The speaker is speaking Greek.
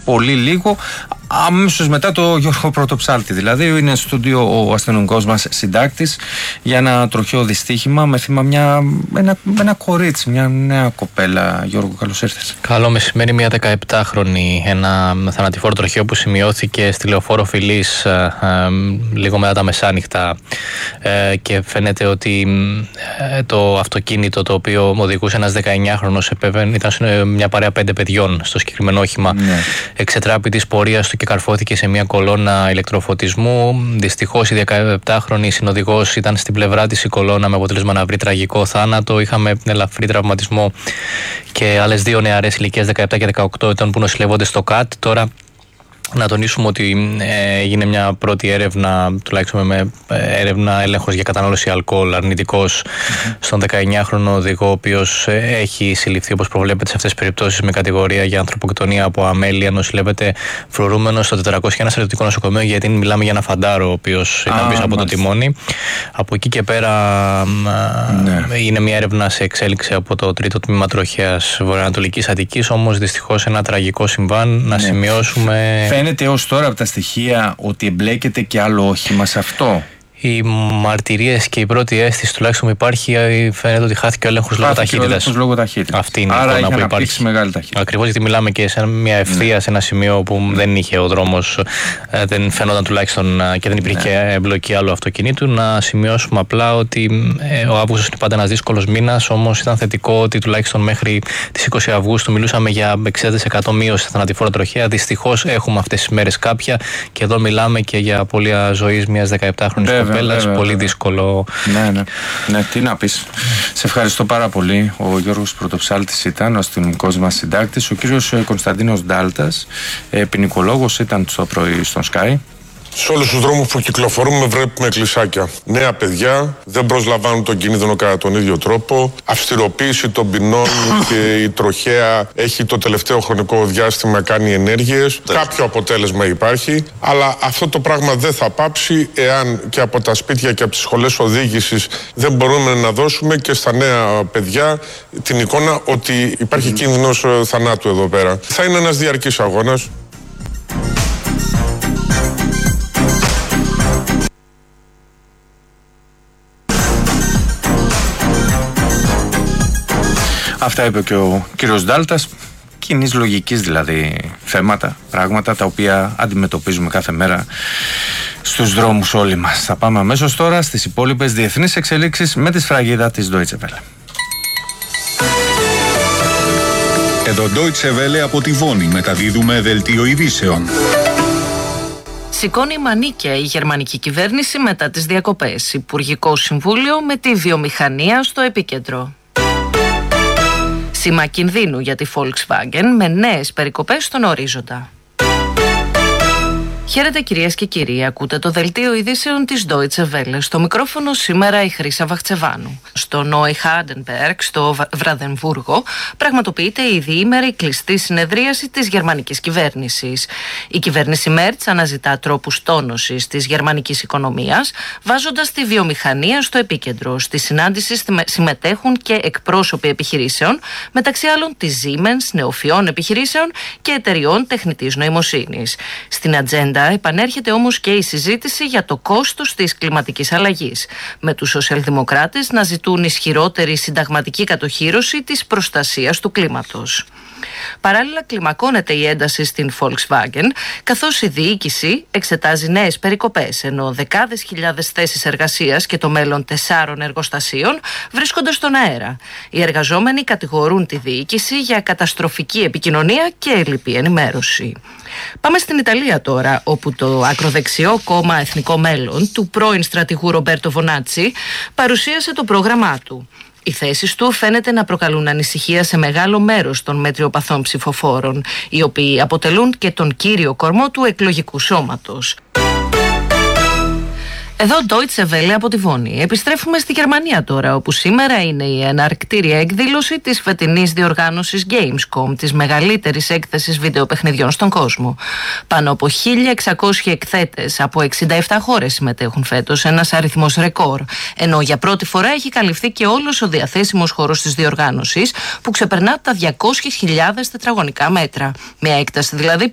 πολύ λίγο, αμέσως μετά το Γιώργο Πρωτοψάλτη. Δηλαδή είναι στο στούντιο ο αστυνομικός μας συντάκτης για ένα τροχαίο δυστύχημα με θύμα ένα κορίτσι, μια νέα κοπέλα. Γιώργο, καλώς ήρθες. Καλό μεσημέρι, μια 17χρονη, ένα θανατηφόρο τροχαίο που σημειώθηκε στη Λεωφόρο Φιλής λίγο μετά τα μεσάνυχτα, και φαίνεται ότι το αυτοκίνητο το οποίο οδηγούσε ένας 19χρονος ήταν σε μια παρέα 5 παιδιών στο συγκεκριμένο όχημα. Εξετράπη της πορείας του και καρφώθηκε σε μια κολόνα ηλεκτροφωτισμού. Δυστυχώς η 17χρονη συνοδηγός ήταν στην πλευρά της η κολόνα, με αποτέλεσμα να βρει τραγικό θάνατο. Είχαμε ελαφρύ τραυματισμό και άλλες 2 νεαρές ηλικίας 17 και 18 ετών που νοσηλεύονται στο ΚΑΤ. Τώρα να τονίσουμε ότι έγινε μια πρώτη έρευνα, τουλάχιστον με έρευνα έλεγχος για κατανάλωση αλκοόλ αρνητικός στον 19χρονο οδηγό, ο οποίος έχει συλληφθεί, όπως προβλέπεται σε αυτές τις περιπτώσεις, με κατηγορία για ανθρωποκτονία από αμέλεια. Νοσηλεύεται φρουρούμενος στο 401 στρατιωτικό νοσοκομείο, γιατί μιλάμε για ένα φαντάρο ο οποίος ήταν πίσω από το τιμόνι. Από εκεί και πέρα είναι μια έρευνα σε εξέλιξη από το 3ο τμήμα τροχέας Βορειοανατολικής Αττικής. Όμως δυστυχώς ένα τραγικό συμβάν. Να σημειώσουμε. Φαίνεται έως τώρα από τα στοιχεία ότι εμπλέκεται και άλλο όχημα σε αυτό. Οι μαρτυρίες και η πρώτη αίσθηση τουλάχιστον που υπάρχει, φαίνεται ότι χάθηκε ο έλεγχος λόγω ταχύτητας. Αυτή είναι η εικόνα που υπάρχει. Μεγάλη ταχύτητα. Ακριβώς, γιατί μιλάμε και σε μια ευθεία, σε ένα σημείο που δεν είχε ο δρόμος, δεν φαινόταν τουλάχιστον και δεν υπήρχε εμπλοκή άλλου αυτοκινήτου. Να σημειώσουμε απλά ότι ο Αύγουστος είναι πάντα ένας δύσκολος μήνας, όμως ήταν θετικό ότι τουλάχιστον μέχρι τις 20 Αυγούστου μιλούσαμε για 60% μείωση στα θανατηφόρα τροχαία. Δυστυχώς έχουμε αυτές τις μέρες κάποια, και εδώ μιλάμε και για απώλεια ζωής μιας 17χρονης. Πολύ δύσκολο. Ναι, τι να πεις. Σε ευχαριστώ πάρα πολύ. Ο Γιώργος Πρωτοψάλτης ήταν ο αστυνομικός μας συντάκτης. Ο κύριος Κωνσταντίνος Ντάλτας, ποινικολόγος, ήταν το πρωί στον Sky. Σε όλους τους δρόμους που κυκλοφορούμε βλέπουμε κλεισάκια. Νέα παιδιά δεν προσλαμβάνουν τον κίνδυνο κατά τον ίδιο τρόπο. Αυστηροποίηση των ποινών και η τροχαία έχει το τελευταίο χρονικό διάστημα κάνει ενέργειες. Κάποιο αποτέλεσμα υπάρχει, αλλά αυτό το πράγμα δεν θα πάψει εάν και από τα σπίτια και από τις σχολές οδήγησης δεν μπορούμε να δώσουμε και στα νέα παιδιά την εικόνα ότι υπάρχει κίνδυνος θανάτου εδώ πέρα. Θα είναι ένας διαρκής αγώνας. Αυτά είπε και ο κύριος Ντάλτας. Κοινής λογικής δηλαδή θέματα, πράγματα τα οποία αντιμετωπίζουμε κάθε μέρα στους δρόμους όλοι μας. Θα πάμε αμέσως τώρα στις υπόλοιπες διεθνείς εξελίξεις με τη σφραγίδα της Deutsche Welle. Εδώ Deutsche Welle από τη Βόνη, μεταδίδουμε δελτίο ειδήσεων. Σηκώνει μανίκια η γερμανική κυβέρνηση μετά τις διακοπές. Υπουργικό Συμβούλιο με τη βιομηχανία στο επίκεντρο. Σήμα κινδύνου για τη Volkswagen με νέες περικοπές στον ορίζοντα. Χαίρετε κυρίες και κύριοι, ακούτε το δελτίο ειδήσεων της Deutsche Welle. Στο μικρόφωνο σήμερα η Χρύσα Βαχτσεβάνου. Στο Νόιχάντενμπεργκ, στο Βραδεμβούργο, πραγματοποιείται η διήμερη κλειστή συνεδρίαση της γερμανικής κυβέρνησης. Η κυβέρνηση Μέρτς αναζητά τρόπους τόνωσης της γερμανικής οικονομίας, βάζοντας τη βιομηχανία στο επίκεντρο. Στη συνάντηση συμμετέχουν και εκπρόσωποι επιχειρήσεων, μεταξύ άλλων της Siemens, νεοφυών επιχειρήσεων και εταιριών τεχνητής νοημοσύνης. Στην ατζέντα επανέρχεται όμως και η συζήτηση για το κόστος της κλιματικής αλλαγής, με τους σοσιαλδημοκράτες να ζητούν ισχυρότερη συνταγματική κατοχύρωση της προστασίας του κλίματος. Παράλληλα, κλιμακώνεται η ένταση στην Volkswagen, καθώς η διοίκηση εξετάζει νέες περικοπές, ενώ δεκάδες χιλιάδες θέσεις εργασίας και το μέλλον 4 εργοστασίων βρίσκονται στον αέρα. Οι εργαζόμενοι κατηγορούν τη διοίκηση για καταστροφική επικοινωνία και ελλειπή ενημέρωση. Πάμε στην Ιταλία τώρα, όπου το ακροδεξιό κόμμα Εθνικό Μέλλον του πρώην στρατηγού Ρομπέρτο Βονάτσι παρουσίασε το πρόγραμμά του. Οι θέσεις του φαίνεται να προκαλούν ανησυχία σε μεγάλο μέρος των μετριοπαθών ψηφοφόρων, οι οποίοι αποτελούν και τον κύριο κορμό του εκλογικού σώματος. Εδώ Deutsche Welle από τη Βόνη. Επιστρέφουμε στη Γερμανία τώρα, όπου σήμερα είναι η εναρκτήρια εκδήλωση της φετινής διοργάνωσης Gamescom, της μεγαλύτερης έκθεσης βιντεοπαιχνιδιών στον κόσμο. Πάνω από 1.600 εκθέτες από 67 χώρες συμμετέχουν φέτος, ένας αριθμός ρεκόρ. Ενώ για πρώτη φορά έχει καλυφθεί και όλος ο διαθέσιμος χώρος της διοργάνωσης, που ξεπερνά τα 200.000 τετραγωνικά μέτρα. Μια έκταση δηλαδή